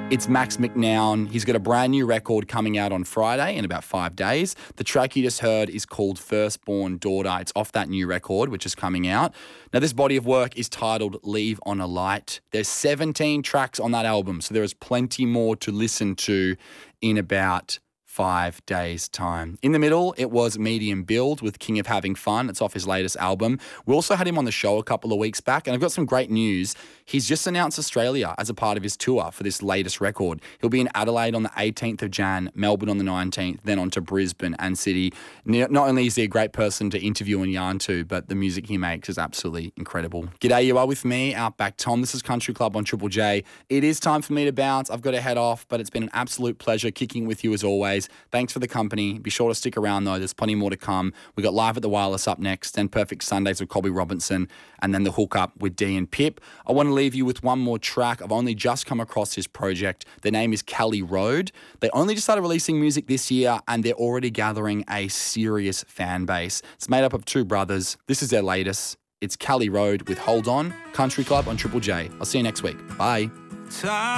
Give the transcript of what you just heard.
It's Max McNown. He's got a brand new record coming out on Friday in about 5 days. The track you just heard is called Firstborn Daughter. It's off that new record, which is coming out. Now, this body of work is titled Leave on a Light. There's 17 tracks on that album, so there is plenty more to listen to in about 5 days' time. In the middle, it was Medium Build with King of Having Fun. It's off his latest album. We also had him on the show a couple of weeks back, and I've got some great news. He's just announced Australia as a part of his tour for this latest record. He'll be in Adelaide on the 18th of Jan, Melbourne on the 19th, then on to Brisbane and Sydney. Not only is he a great person to interview and yarn to, but the music he makes is absolutely incredible. G'day, you are with me, Outback Tom. This is Country Club on Triple J. It is time for me to bounce. I've got to head off, but it's been an absolute pleasure kicking with you as always. Thanks for the company. Be sure to stick around though. There's plenty more to come. We got Live at the Wireless up next, then Perfect Sundays with Colby Robinson, and then the hookup with Dee and Pip. I want to leave you with one more track. I've only just come across his project. Their name is Cali Road. They only just started releasing music this year, and they're already gathering a serious fan base. It's made up of two brothers. This is their latest. It's Cali Road with Hold On, Country Club on Triple J. I'll see you next week. Bye.